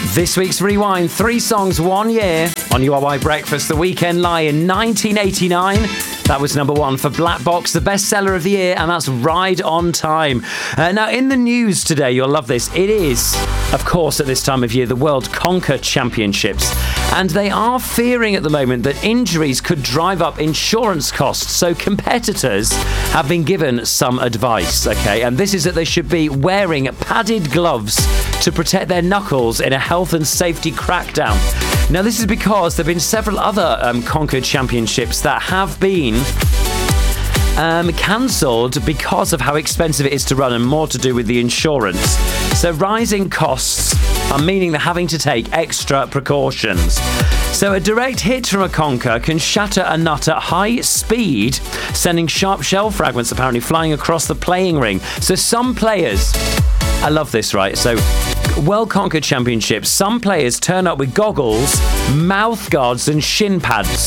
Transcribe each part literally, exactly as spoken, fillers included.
This week's Rewind, three songs, one year on U R Y Breakfast. The Weekend Lie in nineteen eighty-nine. That was number one for Black Box, the bestseller of the year, and that's Ride on Time. Uh, now, in the news today, you'll love this. It is, of course, at this time of year, the World Conker Championships. And they are fearing at the moment that injuries could drive up insurance costs. So competitors have been given some advice, okay? And this is that they should be wearing padded gloves to protect their knuckles in a health and safety crackdown. Now, this is because there have been several other um, Conker Championships that have been Um, cancelled because of how expensive it is to run and more to do with the insurance. So rising costs are meaning they're having to take extra precautions. So a direct hit from a conker can shatter a nut at high speed, sending sharp shell fragments apparently flying across the playing ring. So some players, I love this, right? So World Conker Championships, some players turn up with goggles, mouth guards and shin pads.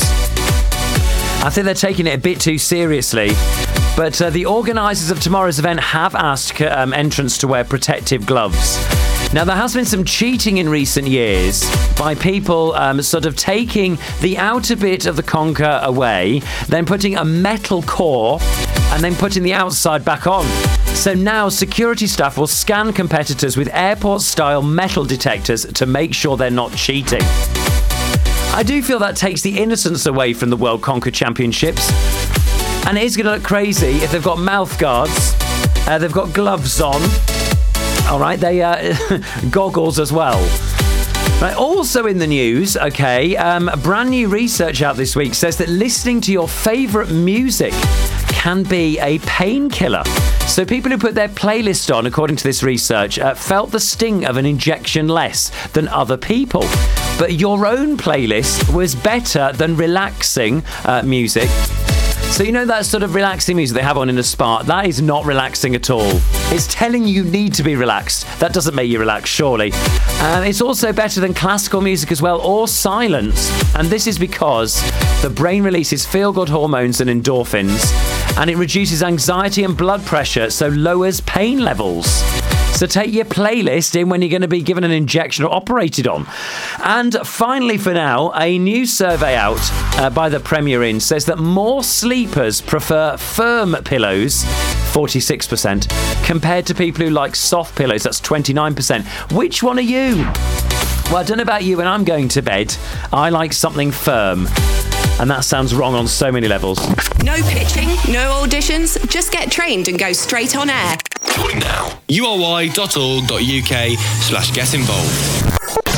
I think they're taking it a bit too seriously. But uh, the organisers of tomorrow's event have asked um, entrants to wear protective gloves. Now, there has been some cheating in recent years by people um, sort of taking the outer bit of the conker away, then putting a metal core, and then putting the outside back on. So now security staff will scan competitors with airport-style metal detectors to make sure they're not cheating. I do feel that takes the innocence away from the World Conker Championships. And it is going to look crazy if they've got mouth guards, uh, they've got gloves on, all right, they uh, goggles as well. Right, also in the news, okay, um, brand new research out this week says that listening to your favourite music can be a painkiller. So people who put their playlist on, according to this research, uh, felt the sting of an injection less than other people. But your own playlist was better than relaxing uh, music. So you know that sort of relaxing music they have on in a spa? That is not relaxing at all. It's telling you you need to be relaxed. That doesn't make you relax, surely. Um, it's also better than classical music as well, or silence. And this is because the brain releases feel-good hormones and endorphins, and it reduces anxiety and blood pressure, so lowers pain levels. So take your playlist in when you're going to be given an injection or operated on. And finally, for now, a new survey out uh, by the Premier Inn says that more sleepers prefer firm pillows, forty-six percent, compared to people who like soft pillows, that's twenty-nine percent. Which one are you? Well, I don't know about you, when I'm going to bed, I like something firm. And that sounds wrong on so many levels. No pitching, no auditions, just get trained and go straight on air. Join now. U R Y dot org dot U K slash get involved.